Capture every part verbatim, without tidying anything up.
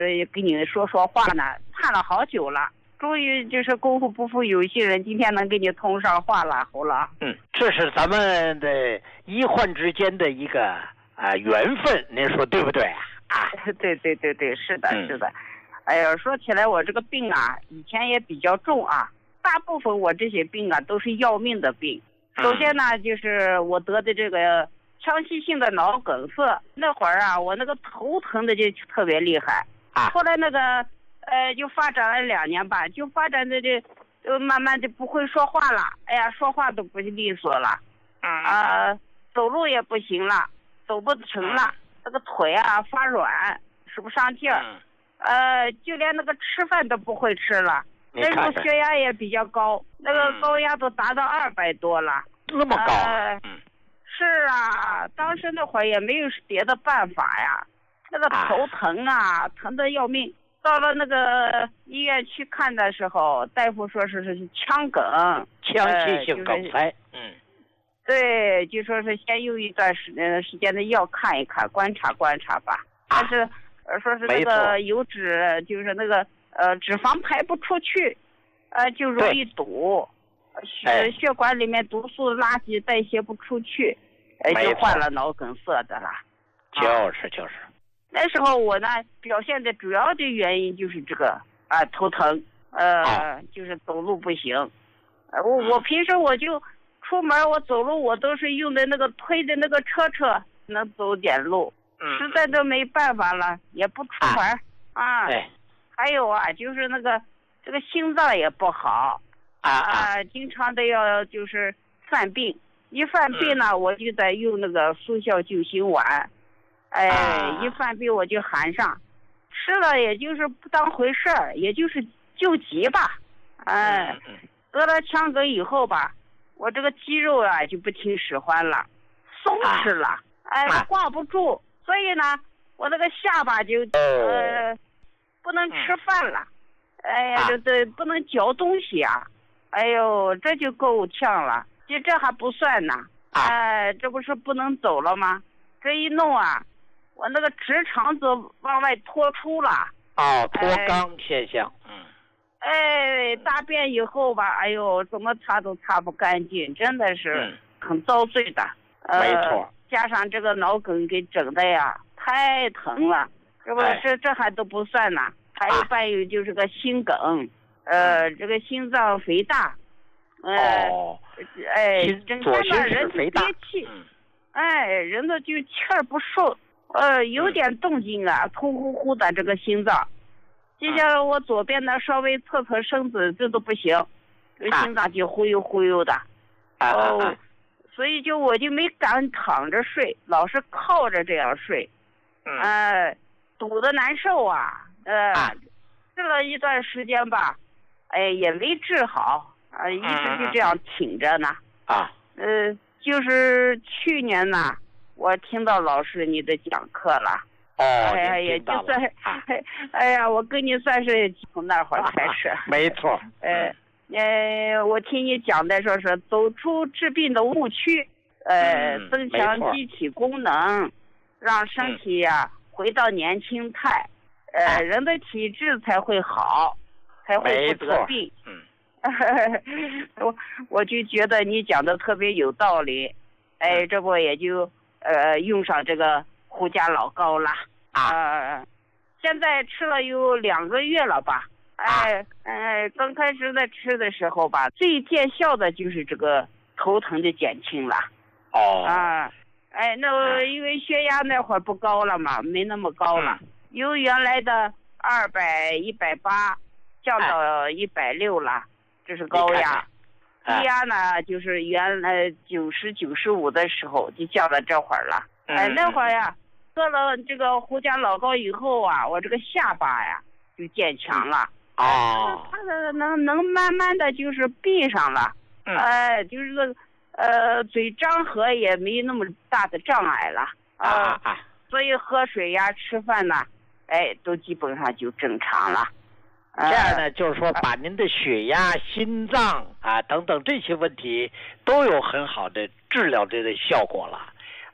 所以跟你说说话呢，盼了好久了。终于就是功夫不负有心人，今天能跟你通上话了，侯老。 嗯，这是咱们的医患之间的一个啊、呃、缘分，您说对不对啊？ 对对对对，是的， 嗯、 是的。哎呀，说起来我这个病啊，以前也比较重啊，大部分我这些病啊都是要命的病。首先呢，就是我得的这个腔隙性的脑梗塞，那会儿啊，我那个头疼的就特别厉害啊。 后来那个。呃，就发展了两年吧，就发展的这，就慢慢的不会说话了。哎呀，说话都不利索了，啊、呃，走路也不行了，走不成了，那个腿啊发软，使不上劲儿，呃，就连那个吃饭都不会吃了。那时候血压也比较高，那个高压都达到二百多了。 这么高？ 呃、是啊，当时那会儿也没有别的办法呀，那个头疼啊，疼得要命。到了那个医院去看的时候，大夫说是是腔梗， 腔隙性梗塞、呃就是。嗯， 对，就说是先用一段时呃时间的药看一看，观察观察吧。但是、呃、说是那个油脂，就是那个呃脂肪排不出去，呃就容易堵，血血管里面毒素垃圾代谢不出去，呃就患了脑梗塞的了。 就是就是。 那时候我呢表现的主要的原因就是这个啊、呃、头疼，呃、哦、就是走路不行，呃我我平时我就出门我走路我都是用的那个推的那个车车能走点路， 嗯、 实在都没办法了也不出门啊。 对、啊， 还有啊就是那个这个心脏也不好啊啊，经常的要就是犯病，一犯病呢、嗯、我就在用那个速效救心丸。哎， 啊、 一犯病我就含上，吃了也就是不当回事儿，也就是救急吧。哎， 嗯、 得了腔梗以后吧，我这个肌肉啊就不听使唤了，松弛了，啊、哎，挂不住，啊、所以呢，我那个下巴就呃不能吃饭了，嗯、哎呀，这这不能嚼东西啊，哎呦，这就够呛了。就这还不算呢，哎、呃，这不是不能走了吗？这一弄啊。我那个直肠子往外脱出了， 哦，脱肛现象， 嗯，哎，大便以后吧，哎呦，怎么擦都擦不干净，真的是很遭罪的。 嗯、没错， 加上这个脑梗给整的呀，太疼了，这不、哎、这这还都不算呢，还有伴有就是个心梗，啊、呃，这个心脏肥大， 呃、哦， 哎，整天把人肥大， 憋气，嗯、哎，人的就气儿不顺。呃，有点动静啊，突呼呼的这个心脏，就像我左边呢稍微侧侧身子，这都不行，这个心脏就忽悠忽悠的，哦、呃，所以就我就没敢躺着睡，老是靠着这样睡，呃，堵得难受啊，呃，治了一段时间吧，哎，也没治好啊、呃，一直就这样挺着呢， 啊， 呃，就是去年呢。我听到老师你的讲课了， 哦， 哎呀，也就算，哎，哎呀，我跟你算是从那会儿开始， 啊、没错， 呃，呃，我听你讲的说是走出治病的误区，呃， 嗯、 增强机体功能，让身体呀、啊嗯、回到年轻态，呃， 啊、 人的体质才会好，才会不得病。 嗯， 我我就觉得你讲的特别有道理。哎，这不也就呃用上这个胡家老膏了啊、呃！现在吃了有两个月了吧？哎，哎，刚开始在吃的时候吧，最见效的就是这个头疼的减轻了。 哦。 啊，哎，那因为血压那会儿不高了嘛，没那么高了，由原来的二百一百八降到一百六了，这是高压。低压呢，就是原来九十九十五的时候就降到这会儿了。 嗯、 哎，那会儿呀，喝了这个胡家老膏以后啊，我这个下巴呀就渐强了。 哦， 它能能慢慢的就是闭上了。 嗯、 哎，就是个呃嘴张合也没那么大的障碍了。 啊啊啊！ 所以喝水呀、吃饭呐，哎，都基本上就正常了。 这样呢，就是说把您的血压、心脏啊等等这些问题都有很好的治疗的效果了。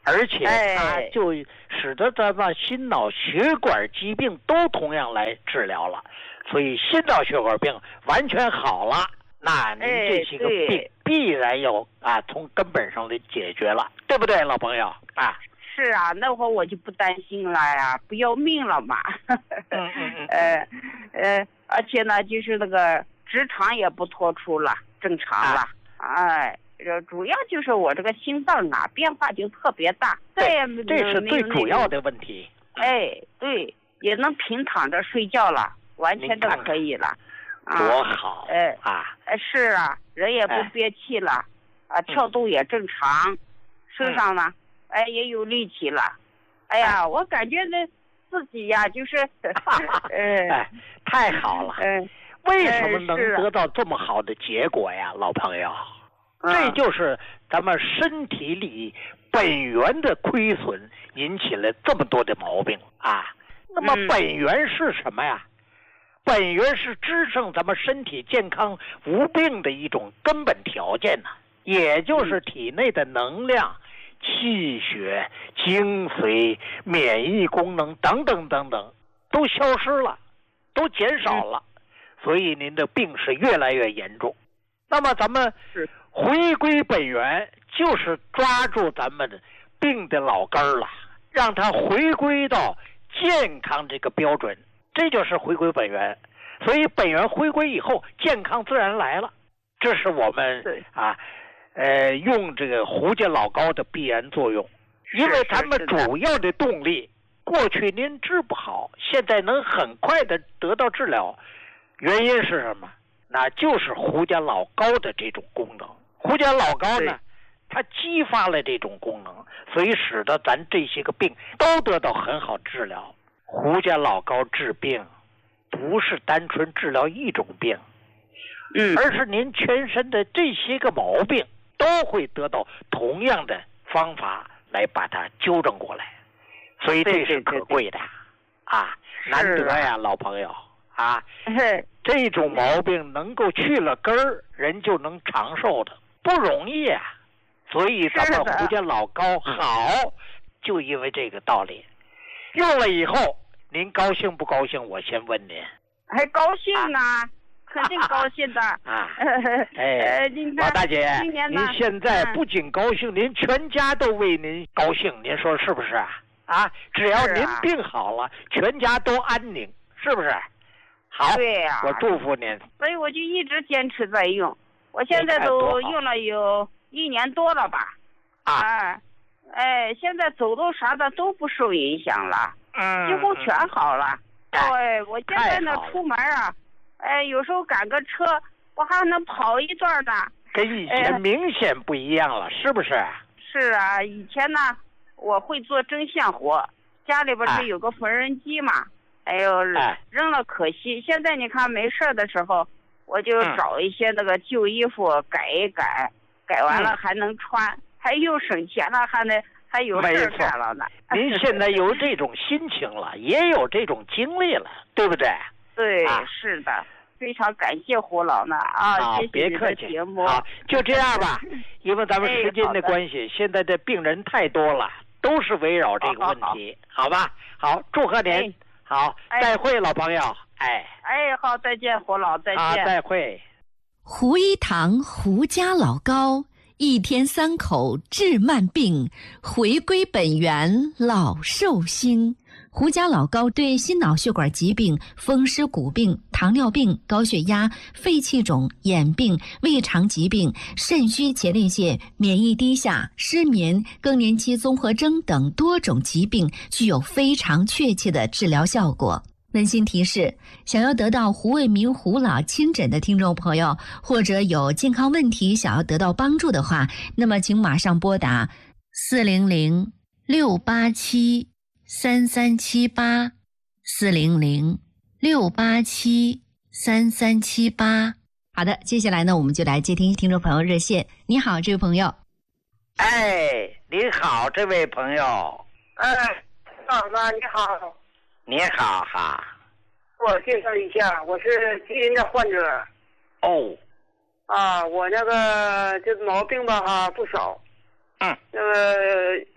而且它就使得咱们心脑血管疾病都同样来治疗了，所以心脑血管病完全好了，那您这些个病必然要啊从根本上的解决了，对不对，老朋友啊？ 是啊，那会儿我就不担心了呀，不要命了嘛。嗯嗯嗯。呃呃，而且呢，就是那个直肠也不脱出了，正常了。哎，主要就是我这个心脏啊变化就特别大， 对，这是最主要的问题。 哎，对，也能平躺着睡觉了，完全都可以了。 多好！ 哎啊， 是啊，人也不憋气了，啊，跳动也正常，身上呢。哎，也有力气了，哎呀，我感觉那自己呀，就是， 呃、哎，太好了。嗯，为什么能得到这么好的结果呀，老朋友？ 嗯、 这就是咱们身体里本源的亏损引起了这么多的毛病啊。那么本源是什么呀？嗯、本源是支撑咱们身体健康无病的一种根本条件呢、啊，也就是体内的能量。气血、精髓、免疫功能等等等等都消失了，都减少了，所以您的病是越来越严重。那么咱们回归本源，就是抓住咱们病的老根儿了，让它回归到健康这个标准，这就是回归本源。所以本源回归以后，健康自然来了。这是我们啊。呃，用这个胡家老高的必然作用，因为咱们主要的动力，过去您治不好，现在能很快的得到治疗，原因是什么？那就是胡家老高的这种功能。胡家老高呢，它激发了这种功能，所以使得咱这些个病都得到很好治疗。胡家老高治病，不是单纯治疗一种病， 嗯， 而是您全身的这些个毛病。都会得到同样的方法来把它纠正过来，所以这是可贵的啊，难得呀，老朋友啊，这种毛病能够去了根儿，人就能长寿的，不容易啊。所以咱们胡家老高好，就因为这个道理。用了以后，您高兴不高兴？我先问您。 还高兴啊。啊肯定高兴的啊！哎，王大姐，您现在不仅高兴，您全家都为您高兴，您说是不是啊？啊，只要您病好了，全家都安宁，是不是？好， 对呀， 我祝福您。 所以我就一直坚持在用，我现在都用了有一年多了吧？ 啊， 哎，现在走动啥的都不受影响了， 嗯， 几乎全好了。对，我现在呢出门啊。哎，有时候赶个车，我还能跑一段呢。 跟以前明显不一样了，哎、是不是？ 是啊，以前呢，我会做针线活，家里边是有个缝纫机嘛。哎呦， 哎、 扔了可惜。现在你看没事的时候，我就找一些那个旧衣服改一改，嗯、改完了还能穿，嗯、还又省钱了，还能还有事干了呢。 您现在有这种心情了，也有这种经历了，对不对？ 对，啊、是的，非常感谢胡老呢啊！谢谢你的节目。 好，就这样吧，因为咱们时间的关系，哎、现在的病人太多了，都是围绕这个问题，好, 好, 好吧？好，祝贺您， 哎、 好，再会，老朋友，哎， 哎，好，再见，胡老，再见， 好，再会。 胡一堂胡家老高，一天三口治慢病，回归本源老寿星。胡家老高对心脑血管疾病、风湿骨病、糖尿病、高血压、肺气肿、眼病、胃肠疾病、肾虚前列腺、免疫低下、失眠、更年期综合征等多种疾病具有非常确切的治疗效果。温馨提示：想要得到胡卫民胡老亲诊的听众朋友，或者有健康问题想要得到帮助的话，那么请马上拨打四零零六八七三三七八四零零六八七三三七八。好的，接下来呢，我们就来接听听众朋友热线。你好，这位朋友。 哎，你好，这位朋友。 哎，老妈你好。 你好哈。 我介绍一下，我是吉林的患者。 哦。 啊，我那个这毛病吧哈不少。 嗯。 那个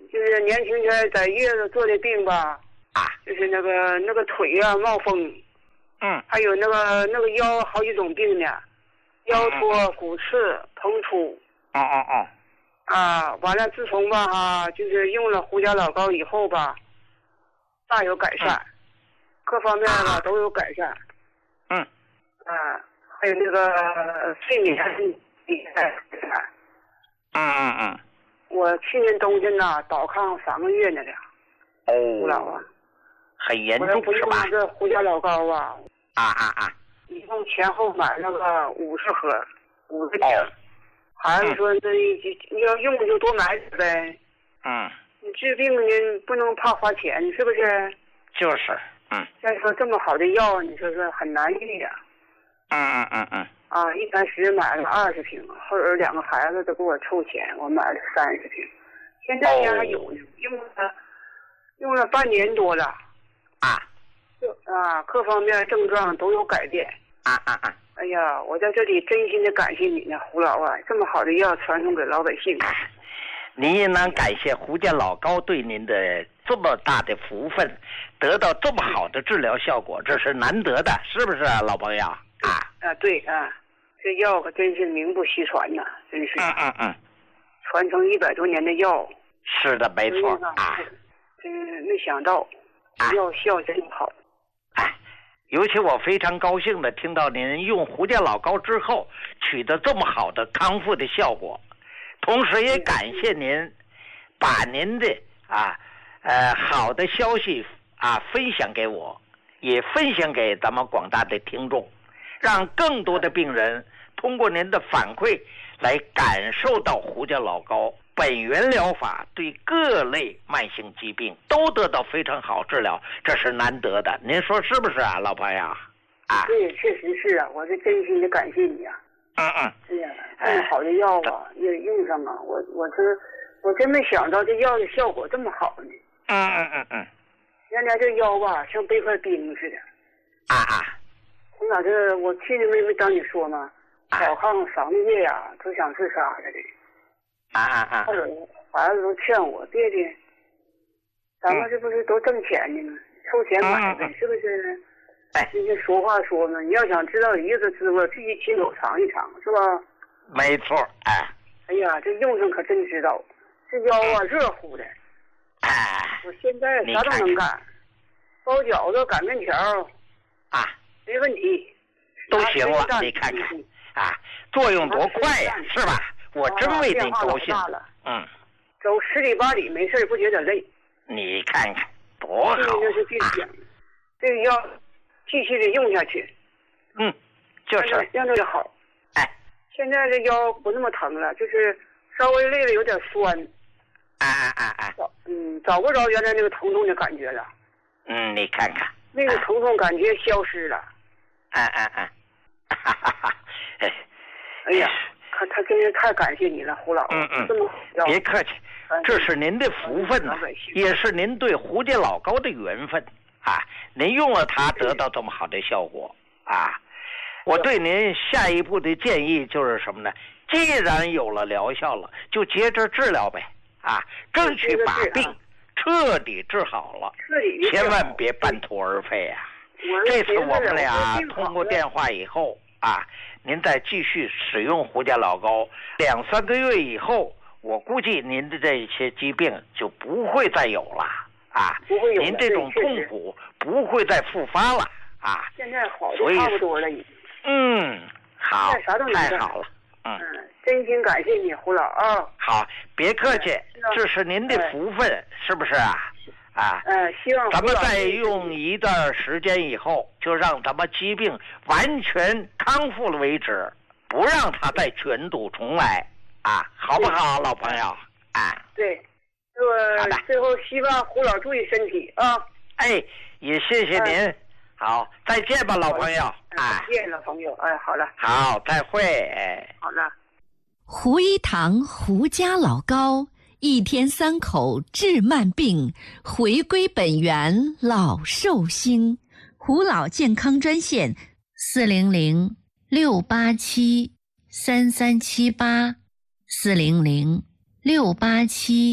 就是年轻前在医院做的病吧， 啊， 就是那个那个腿啊冒风， 嗯， 还有那个那个腰好几种病呢，腰脱、骨刺、膨出。 哦哦哦。 啊，完了，自从吧哈，就是用了胡椒老膏以后吧，大有改善，嗯、各方面吧、啊、都有改善。 嗯。 啊，还有那个睡眠也改善。 嗯嗯嗯。 我去年冬天呐，倒炕三个月呢了。 哦。 胡老啊。 很严重是吧？ 这胡椒老膏啊。 啊啊啊！ 一共前后买了个五十盒，五个瓶。哦。孩子说：“那你要用就多买点呗。” 嗯。 你治病呢，不能怕花钱，是不是？ 就是，嗯。 再说这么好的药，你说是很难遇呀。 嗯嗯嗯嗯。 啊，一开始买了二十瓶，后来两个孩子都给我凑钱，我买了三十瓶。现在家还有呢，用了用了半年多了。 啊。 就啊，各方面症状都有改变。 啊啊啊！ 哎呀，我在这里真心的感谢你呢，胡老啊，这么好的药传送给老百姓。 您也能感谢胡家老膏对您的这么大的福分，得到这么好的治疗效果，这是难得的，是不是啊，老朋友？啊啊，对啊，这药可真是名不虚传呐，真是。 嗯嗯嗯。 传承一百多年的药。 是的，没错啊。 真没想到，药效真好。 哎。尤其我非常高兴的听到您用胡家老膏之后取得这么好的康复的效果，同时也感谢您把您的啊呃好的消息啊分享给我，也分享给咱们广大的听众，让更多的病人通过您的反馈来感受到胡家老膏本源疗法对各类慢性疾病都得到非常好治疗，这是难得的，您说是不是啊，老朋友？啊， 对，确实是啊，我是真心的感谢你啊。 嗯嗯。 哎呀，这么好的药啊，也用上啊，我我这我真没想到这药的效果这么好呢。 嗯嗯嗯嗯。 原来这腰吧，像背块冰似的。 啊啊。 我咋这我去年没没当你说吗？倒炕三个月呀、啊，都想自杀了的。 啊啊啊！ 后来孩子都劝我别别，咱们这不是都挣钱呢吗？凑钱买呗，是不是？ 哎， 人家俗话说嘛，你要想知道一个滋味，自己亲手尝一尝，是吧？ 没错，哎。 哎呀，这用上可真知道，这腰啊热乎的。 哎。 我现在啥都能干，包饺子、擀面条。 啊。 没问题。 都行了，你看看啊，作用多快呀，是吧？我真为您高兴。嗯。 走十里八里没事不觉得累。 你看看多好。 就是这样，这个要继续的用下去。 嗯，就是让这个好。 哎， 现在这腰不那么疼了，就是稍微累了有点酸。 哎哎哎哎。 嗯，找不着原来那个疼痛的感觉了。 嗯，你看看。 那个疼痛感觉消失了。 哎哎哎。哈哈哈！哎， 哎呀，他他真是太感谢你了，胡老。 嗯嗯， 这么别客气，这是您的福分呐、啊，也是您对胡家老膏的缘分啊！您用了它得到这么好的效果啊！我对您下一步的建议就是什么呢？既然有了疗效了，就接着治疗呗啊！争取把病彻底治好了，千万别半途而废啊！这次我们俩通过电话以后啊，您再继续使用胡家老膏，两三个月以后，我估计您的这些疾病就不会再有了啊， 不会有， 您这种痛苦不会再复发了啊。 现在好的差不多了已经。 嗯，好，太好了。 嗯，真心感谢你，胡老啊。 好，别客气，这是您的福分，是不是啊？啊， 嗯，希望咱们再用一段时间以后，就让咱们疾病完全康复了为止，不让它再卷土重来啊，好不好，老朋友？啊， 对，我最后希望胡老注意身体啊。 哎，也谢谢您。嗯、好，再见吧，老朋友。 啊，再见，老朋友。哎，好了。 好，再会。哎， 好了。 胡一堂胡家老膏。一天三口治慢病，回归本源老寿星。胡老健康专线：四零零六八七三三七八，四零零六八七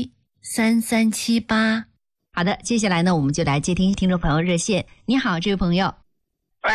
三三七八。好的，接下来呢，我们就来接听听众朋友热线。你好，这位朋友。